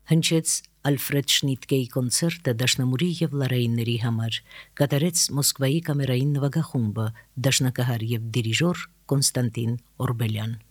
Հնչեց Ալֆրեդ Շնիտկեի կոնցերտը դաշնամուրի եւ լարայինների համար, կատարեց Մոսկվայի կամերային նվագախումբը, դաշնակահար եւ դիրիժոր Կոնստանտին Օրբելյան։